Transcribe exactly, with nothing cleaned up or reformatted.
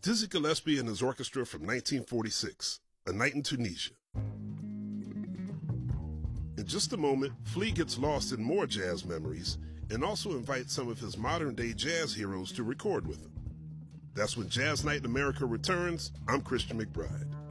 Dizzy Gillespie and his orchestra from nineteen forty-six, A Night in Tunisia. In just a moment, Flea gets lost in more jazz memories and also invites some of his modern-day jazz heroes to record with him. That's when Jazz Night in America returns. I'm Christian McBride.